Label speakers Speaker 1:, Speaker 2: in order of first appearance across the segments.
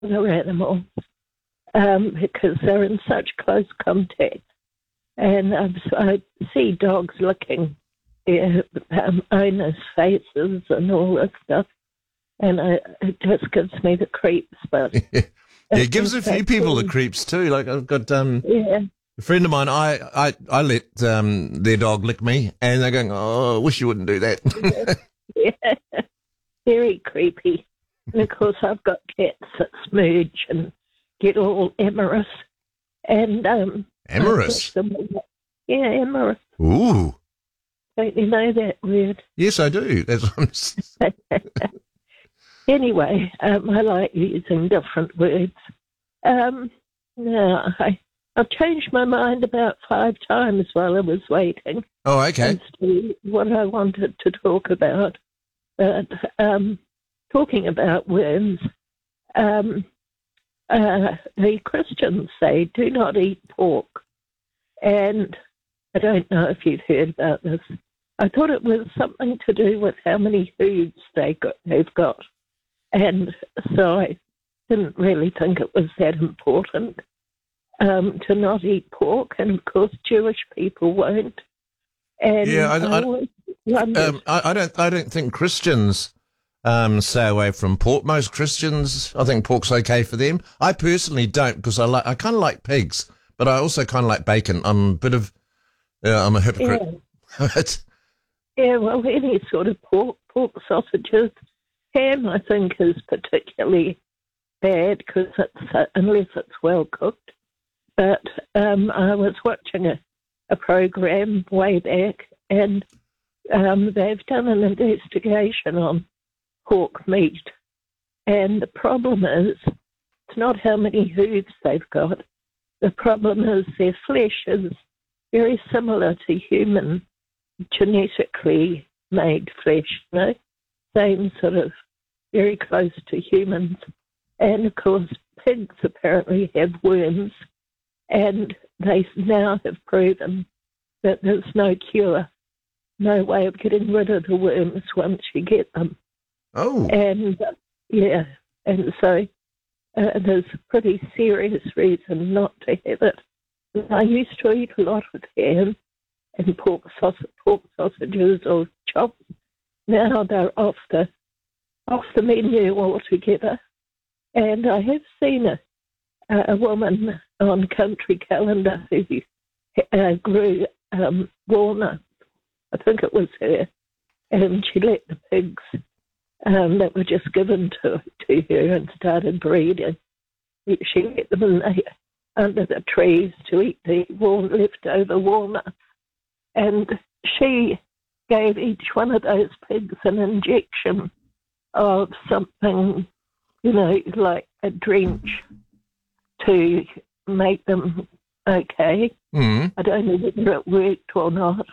Speaker 1: other animals because they're in such close contact. And I see dogs licking their owners' faces and all this stuff. And it just gives me the creeps. But
Speaker 2: it gives a few people the creeps too. Like I've got a friend of mine, I let their dog lick me, and they're going, "Oh, I wish you wouldn't do that."
Speaker 1: Yeah, very creepy. And of course, I've got cats that smooch and get all amorous. And
Speaker 2: amorous?
Speaker 1: Yeah, amorous.
Speaker 2: Ooh.
Speaker 1: Don't you know that word?
Speaker 2: Yes, I do. That's
Speaker 1: Anyway, I like using different words. No, I've changed my mind about 5 times while I was waiting.
Speaker 2: Oh, okay.
Speaker 1: As to what I wanted to talk about. But talking about worms, the Christians say, do not eat pork. And I don't know if you've heard about this. I thought it was something to do with how many hooves they've got. And so I didn't really think it was that important to not eat pork. And, of course, Jewish people won't. And
Speaker 2: yeah, I don't think Christians stay away from pork. Most Christians, I think pork's okay for them. I personally don't because I kind of like pigs, but I also kind of like bacon. I'm a hypocrite.
Speaker 1: Yeah. Yeah, well, any sort of pork sausages. Ham, I think, is particularly bad because unless it's well cooked. But I was watching a program way back, and they've done an investigation on pork meat. And the problem is, it's not how many hooves they've got. The problem is their flesh is very similar to human genetically made flesh, you know, same sort of very close to humans. And of course, pigs apparently have worms, and they now have proven that there's no cure, no way of getting rid of the worms once you get them.
Speaker 2: Oh.
Speaker 1: And and so there's a pretty serious reason not to have it. I used to eat a lot of ham and pork sausages or chops. Now they're off the menu altogether. And I have seen a woman on Country Calendar who grew walnuts. I think it was her. And she let the pigs that were just given to her and started breeding. She let them under the trees to eat the leftover walnuts. And she gave each one of those pigs an injection of something, you know, like a drench to make them okay.
Speaker 2: Mm.
Speaker 1: I don't know whether it worked or not.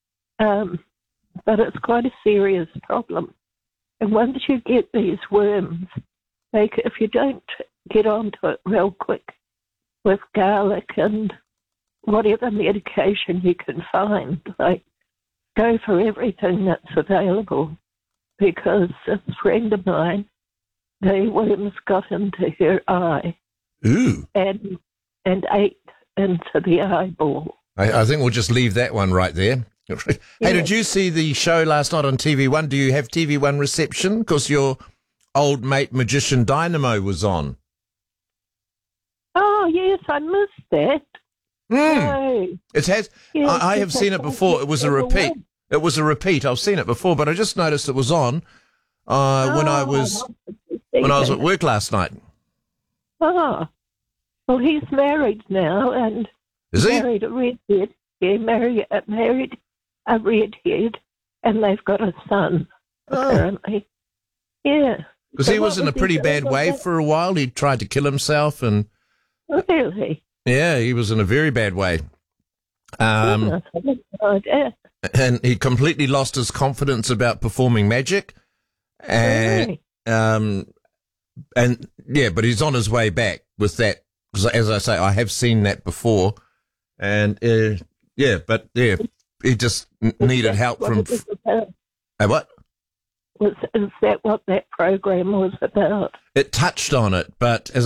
Speaker 1: But it's quite a serious problem. And once you get these worms, if you don't get onto it real quick with garlic and whatever medication you can find, like go for everything that's available, because a friend of mine, the worms got into her eye.
Speaker 2: Ooh.
Speaker 1: And ate into the eyeball.
Speaker 2: I think we'll just leave that one right there. Hey, did you see the show last night on TV1? Do you have TV1 reception? Because your old mate Magician Dynamo was on.
Speaker 1: Oh, yes, I missed that. No.
Speaker 2: It has.
Speaker 1: Yes,
Speaker 2: I have seen it before. It was a repeat. It was a repeat. I've seen it before, but I just noticed it was on when I was at work last night.
Speaker 1: Oh, well, he's married now, and
Speaker 2: is he
Speaker 1: married a redhead? He married a redhead, and they've got a son. Apparently, yeah.
Speaker 2: Because he was in a pretty bad way for a while. He tried to kill himself, and
Speaker 1: really,
Speaker 2: yeah, he was in a very bad way. And he completely lost his confidence about performing magic, and but he's on his way back with that. Because as I say, I have seen that before, and he just needed help from. What?
Speaker 1: Is that what that program was about?
Speaker 2: It touched on it, but as